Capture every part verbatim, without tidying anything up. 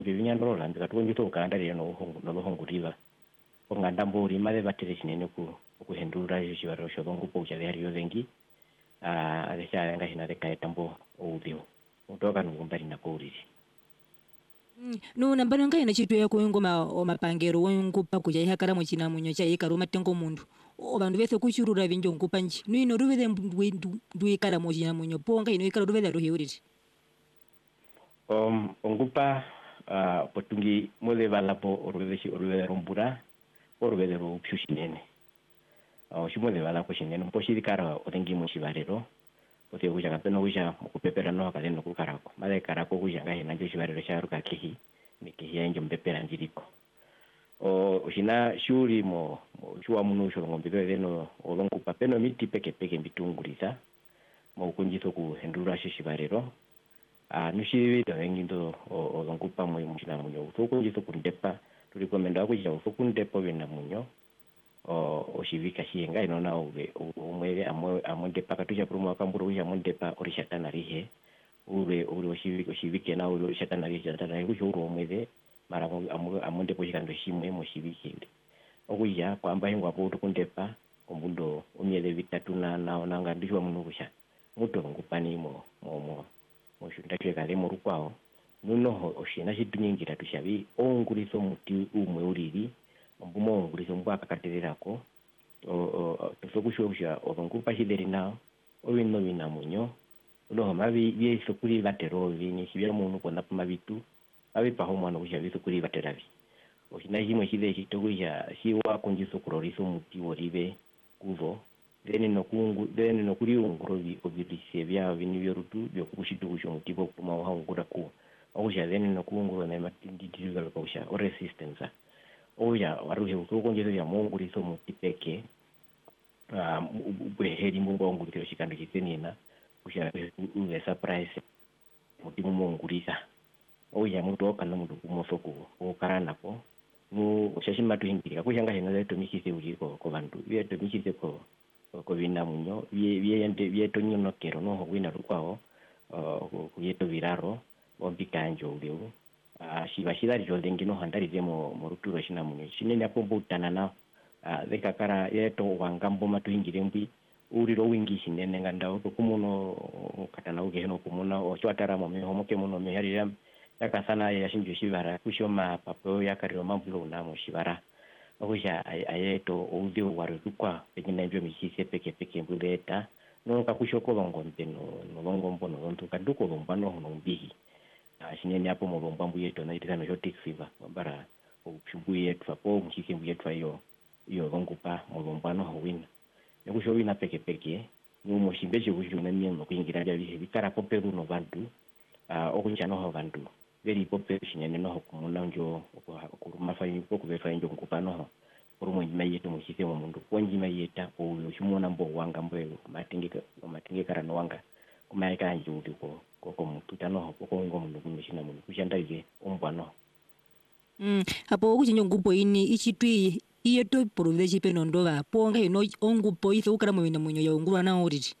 vivinyandolola ndikatukonjisa ukandalira nolohongulira onganda mbori male batire chinene ku kuhendura chivaro chodongupa uchaveri yovengi ah alesha anga hina rekaita mbo udhiwo utoka nukumbali na kuulisi Mm. No nambano ngai na chitu yako ngoma o mapangero wengupa kuja ihakara mu chinamunyo cha ikaro matengo mundu obandu bese kuchurura binjo ngupa nji no ino rubeze ndu ikara mu chinamunyo ponga ino ikara rubeze ruhiuriri um ongupa uh, potungi mole valapo orubeze orubeze rumbura orubeze ru pyushinene uh, shimole valapo shinene mposhiri kara otengi mu chivarero ote kuja kapeno kuja kupepera no kaleno kukarako male karako kuja ngai nanjo chivarero cha ruka kihi nikihi yanjo mpepera ndiriko o ushina shuri mo chua munu shoro ngombido eno olongupa peno miti peke peke mbitunguriza mo kunjito ku hendura shishivarero a nushiri do ngindo olongupa mo mushina munyo so kunjito kundepa tulikomenda kuja so kundepa wena munyo o oshivika shienga inona ube umwele amwe amondepa katuja promo akamburu uja mondepa orishatana rihe ule ule oshivika oshivike na ule orishatana rihe jatana kujo uro umwele mara amonde pochikando shimwe mo shivike okuja kwamba hingwa po tukundepa kombundo umyele vitatu na na nanga ndishwa munugusha muto ngupani mo mo mo mo shunda chekale mu rukwao nuno oshina shitunyengira tushabi onguriso muti umwe uriri mbumo onguriso mbaka katererako o o tosokushobya obongupa hideri nao obinno binamunyo uno mabi byeso kuri batero binyi kibya muntu konda pamabitu abi paho mwana kushabiso kuri baterabi oshina himwe hide hitokuja hiwa kunjiso kuroriso muti woribe kuvo deni no kungu deni no kuri ungrobi obirisi bya bini byorutu byo kushitukusho mutibo kuma wahangura ku okusha deni no kungu na matindi digital kusha o resistance oya waruhe ukonjezo ya monguriso mutipeke ah ubeheri mbongo ngurikiro shikando kisenina kusha ube surprise mutimu mongurisa oya mutoka no mutu kumosoko okarana ko mu ushashima tuhingirika kushanga hina leto mikise uriko ko bantu yeto mikise ko ko bina munyo bye bye bye tonyo no kero no wina rukwao ku yeto viraro ombikanjo ulio ah shiba shida jodengi no handarize mo mo ruturo shina munyo shinene apombo utanana ah deka kara yeto wangambo matuhingire mbi uriro wingi shinene nganda ko kumuno katana uge no kumuna o chwatara mo meho moke muno meharira yakasana ya shinjo shibara kushoma papo yakariro mambulo na mo shibara okusha ayeto udio warukwa pekina ndio mikise peke peke mbuleta no kakushoko longombe no no longombo no lonto kaduko lombano no mbihi ashinene hapo mo lombambu yeto na itikano jotic fever bara upimbu yetu hapo mkike mbuyetu ayo iyo longupa mo lombano hawina nekusho wina peke peke no moshimbeje kujuna mieno kuingira bya bihe bikara poperu no bantu ah okunja no bantu very popular shinene no kumuna njo okuruma fayi ko kubefa njo ngupano urumo nyimayeta mushike mu mundu konjima yeta uyo shimona mbo wanga mbwelo matingika matingika rano wanga kumaika njo ko ko mututano ko ngo mundu kumishina mundu kushandaize umbwano mm hapo kuchinyo ngupo ini ichitwi iyo to province peno ndova ponga ino ongupo iso ukara mu binamunyo ya ungurwa na oriri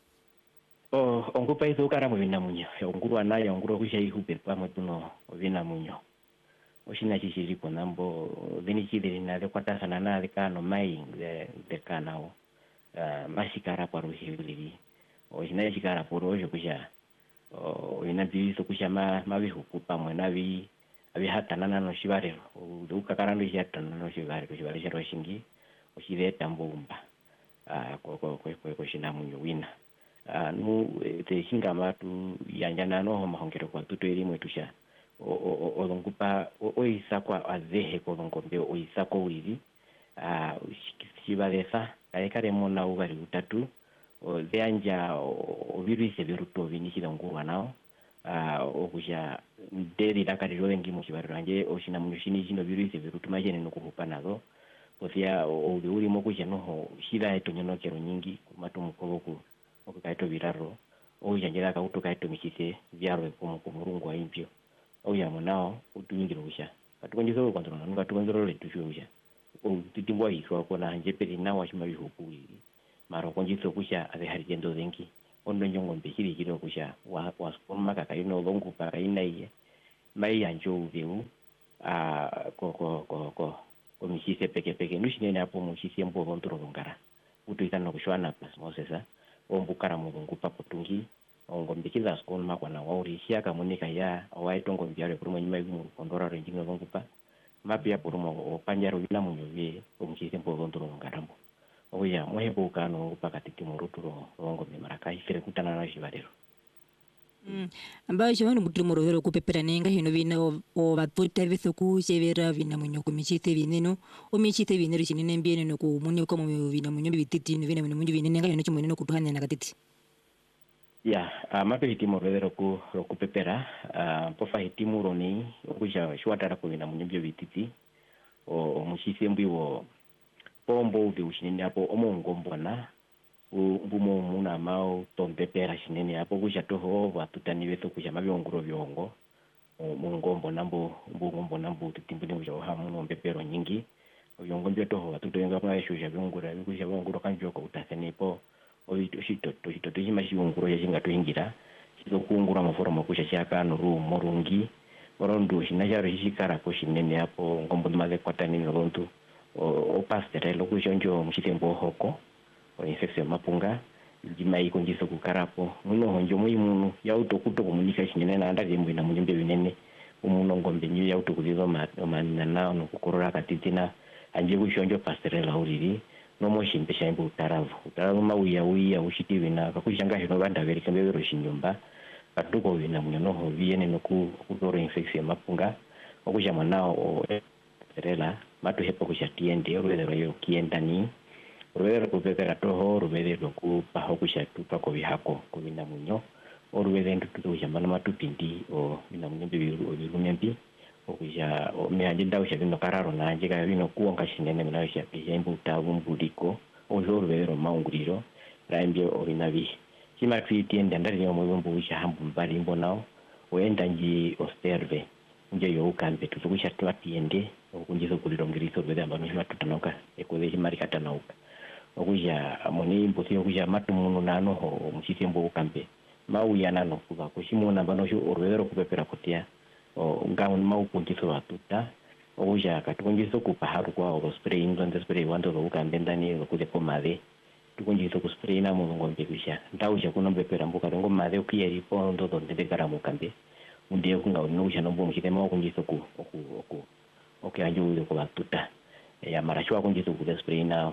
o ongupa iso ukara mu binamunyo ya ungurwa na ya ungurwa kusha ihube pamwe tuno binamunyo oshina chishiriko nambo venichide na de kwata sana na de kano mai de de kanao uh, mashikara kwa ruhibili oshina chikara poro ojo kusha o ina biso kusha ma mabihu pamwe nabi abi hata nana no shibare uka karando yata no shibare kushibare sharo shingi oshide tambumba ah ko ko ko ko shina munyo wina ah nu te shinga matu yanjana no mahongero kwa tuto elimu tusha o o longupa o isakwa azehe ko longombe o isako wili ah shibalesa kale kale mona ubali utatu o deanja o virus viruto vinikira ngurwa nao ah okuja deli dakari rolengi mu kibaranje o shina mu shini jino virus viruto majene no kuhupa nazo posia o uri mo kuja no shida eto nyono kero nyingi kumatu mukoloku okukaito viraro o yanjira ka utoka eto mikise vyaro ko kumurungu aimpyo oya monao utuingira usha katukonjizo kontrola nuka tukonzoro le tushusha o titimbo hiso kona nje peri na washima bihuku maro konjizo kusha ade harijendo zengi ondo nyongo mbihiri kiro kusha wa wa spoma kaka ino longu para ina iye mai anjo viu a ko ko ko ko ko mishise peke peke nushinene hapo mushise mbo vontoro ngara utuikana kushwana plus mosesa ombukara mulungu papotungi ongombikiza skon makwana waurishia kamunika ya awaitongo mbyare kuruma nyuma yimu kondora renjinga vongupa mapia purumo opanjaro ina munyovi omushise mbo vontoro ngarambo oya mohebo kano pakati muruturo rongo mimaraka ifere kutana na shivarero Mm. Ambayo shawanu mutulu morovero kupepera nenga hino vina o, o vatuta vitho ku severa vina munyo kumichite vineno o michite vinero chinene mbiene no ku munyo kama vina munyo bititi no vina munyo vinene nenga hino chimunene kutuhanya na katiti. Ya, uh, mape hitimu morovero ku kupepera uh, pofa hitimu roni okuja shwatara ku vina munyo bititi o mushise mbiwo pombo uvi ushinene hapo omo ngombona ubumo muna mao tompepera shinene hapo kusha toho watutani wetu kusha mabionguro biongo mungombo nambo mbungombo nambo tutimbuni kusha hamu nombepero nyingi biongo mbio toho watutenga kwa shusha biongura kusha bionguro kanjoko utasenepo oito shito to shito to hima shionguro ya shinga tuingira shizo kuungura maforomo kusha chaka nuru morungi morondu shinajaro shikara ko shinene hapo ngombo maze kwatani nolontu o pastere lo kusha njo mshitembo hoko o infection mapunga jima iko njiso kukarapo muno honjo muimu ya uto kuto komunika shinene na andali mbina munyembe binene umuno ngombe nyu ya uto kuzizo manina na no kukorora katitina anje kushonjo pastorela uriri no mo shimpesha imbu utaravu utaravu mauya uya ushiti bina kakushanga hino banda beri kambero shinyumba katuko bina munyo ho viene no ku kutoro infection mapunga okusha manao pastorela matu hepo kushatiende orwele yo kiendani orwele kupepera toho orwele ku paho kushatupa ko bihako ko bina munyo orwele ntutu ujambana matupindi o bina munyo bibiru obirumembi okuja omeanje ndawusha bino kararo nanje ka bino kuonga shinene munawusha pijembu utabu mbuliko ozo orwele maunguriro rambye orinabi kima twitiende ndari yo mubumbu wisha hambu mbali mbonao oenda nji osterve nje yo ukambe tuzukusha twatiende okunjizo kulirongirizo orwele ambano hima tutanoka ekole himari katanauka okuja amoni mbosi okuja matumuno nano ho musitembo ukambe mau ya nano kuba kushimona bano sho orwero kupepera kotia o ngamu mau kunjiso watuta okuja katukunjiso kupaharu kwa o spray inzo spray wando lo ukambe ndani lo kuje pomade tukunjiso ku spray na mu ngombe kusha ndauja kuno pepera mbuka ngo made ukiyeri po ndo ndo ndekara mukambe undiye kunga unusha nombo musitema kunjiso ku oku oku okyanju ko watuta ya marashwa kunjiso ku spray na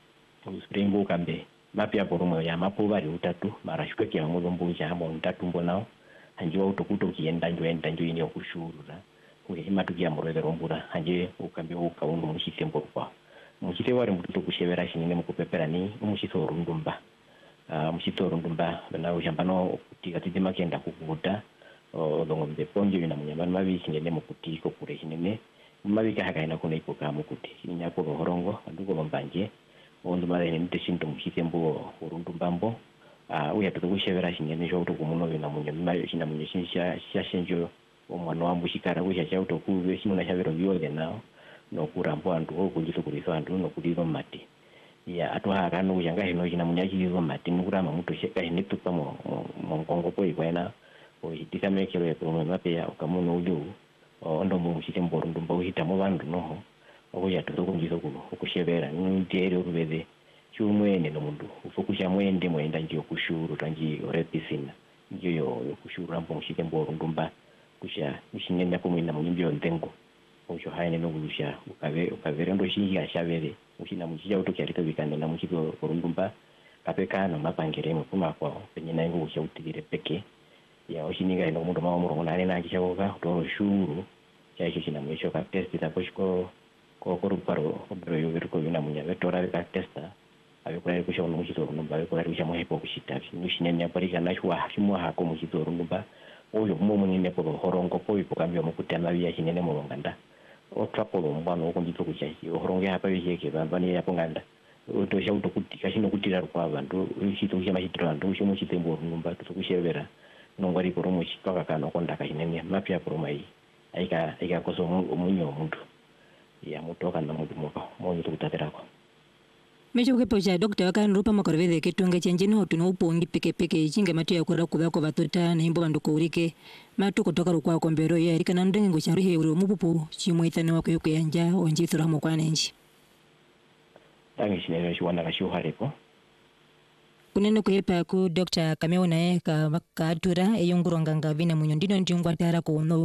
spray mbukambe mapya porumo ya mapobari utatu marashwe kya mulombo njamo ntatu mbonao hanjiwa utokuto kienda njo enda njo ine okushurura kuye himatu kya murwele rombura hanje ukambe ukaundo mushite mborwa mushite wari mbuto kushebera shinene mukupepera ni mushite orundumba ah mushite orundumba bana ujambano kutika tidima kenda kukuta olongombe ponje bina munyambano mabi shinene mukutiko kure shinene mabika hakaina kuna ipoka mukuti nyako horongo ndugo lombanje ondo mare ni mteshinto mushitembo urundumbambo ah uya tukushebera shinene jo tukumuno bina munyo mayo shina munyo shisha shashenjo omwana wambu shikara kusha cha utokuwe shimuna shabero byole nao no kurambo andu okunjito kuliso andu no kuliro mati ya atwa kanu yanga hino shina munya chirizo mati nukurama muto sheka hine tupa mo mongongo poi kwena o hitisa mekero ya tuno mape ya okamuno uju ondo mu mushitembo urundumba uhita mo bandu noho okuya tukunjiso kuno okushebera ntiere urubeze chumwene no mundu ufokusha mwende mwenda njiyo kushuru tanji orepisina njiyo yo kushuru ambo mushitembo urundumba kusha mushinenda kumwina munyimbiyo ndengo osho haine no kulusha ukave ukavere ndo shinji ashavere mushina muchija utokyarika bikane na muchito urundumba kapeka no mapangere mukuma kwa penye nango kusha utigire peke ya oshininga ino mundu mawa murongo nane na kishakoka to shuru cha icho china mwisho ka test ta poshiko ko koruparo obro yo verko bina munya vetora ka testa abe kula kusha no muchito urundumba abe kula kusha muhepo kushita mushinenya parika na shwa shimwa hako muchito urundumba oyo mumu nyine po horongo po ipokambyo mukutema bya kinene mu nganda otrapolo mbano okunjito kuchachi horongo hapa bisheke bambani yapo nganda oto shauto kutika shino kutira kwa bantu ishito kushama shitro bantu shimo chitembo ngumba tukushebera nongwari poromo chitaka kana konda kinene mapya poromai aika aika koso munyo muntu ya mutoka na muntu moka monyo tukutatera ko mecho kepo cha dokta wakani rupa makorveze ketonga chanjini hotu na upo ngi peke peke chinge matu ya kura kubako batota na imbo banduko urike matu kutoka rukwa kombero ya erika na ndengo charuhe uru mupupu chimwaithane wako yuko yanja onjithura mokwana nji tangi shinero shwana kashuharepo kunene kuhepa ku Doctor Kameo naye ka katura eyunguronganga vina munyo ndino ndingwa tara ko no